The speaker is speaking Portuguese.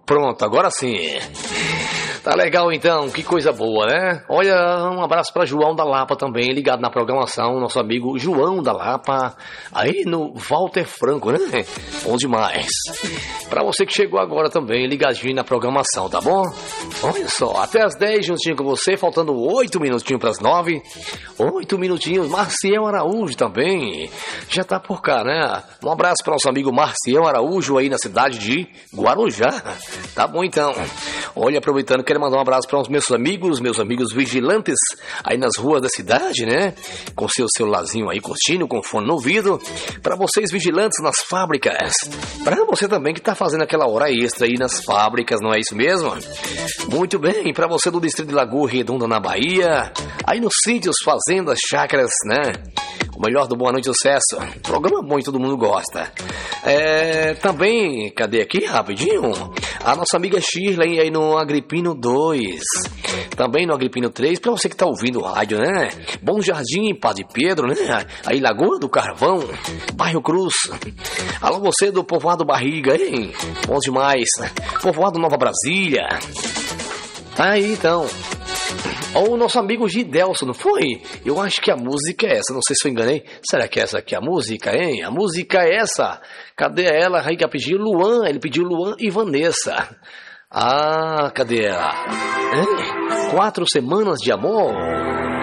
Pronto, agora sim. Tá legal então, que coisa boa, né? Olha, um abraço pra João da Lapa também, ligado na programação, nosso amigo João da Lapa, aí no Walter Franco, né? Bom demais. Pra você que chegou agora também, ligadinho na programação, tá bom? Olha só, até as 10 juntinho com você, faltando 8 minutinhos pras 9. 8 minutinhos, Marcial Araújo também, já tá por cá, né? Um abraço para nosso amigo Marcial Araújo aí na cidade de Guarujá. Tá bom então. Olha, aproveitando, quero mandar um abraço para os meus amigos vigilantes aí nas ruas da cidade, né? Com seu celularzinho aí curtindo, com fone no ouvido. Para vocês vigilantes nas fábricas. Para você também que tá fazendo aquela hora extra aí nas fábricas, não é isso mesmo? Muito bem, para você do distrito de Lagoa Redonda na Bahia, aí nos sítios, fazendas, chácaras, né? O melhor do Boa Noite Sucesso. Programa bom e todo mundo gosta. Também, cadê aqui, rapidinho? A nossa amiga Shirley aí no Agripino 2. Também no Agripino 3, pra você que tá ouvindo o rádio, né? Bom Jardim, Padre Pedro, né? Aí Lagoa do Carvão, Bairro Cruz. Alô, você do Povoado Barriga, hein? Bom demais. Povoado Nova Brasília. Aí, então. Ou o nosso amigo Gidelson, não foi? Eu acho que a música é essa, não sei se eu enganei. Será que é essa aqui a música, hein? A música é essa. Cadê ela? Aí que pediu Luan, ele pediu Luan e Vanessa. Ah, cadê ela? 4 semanas de amor.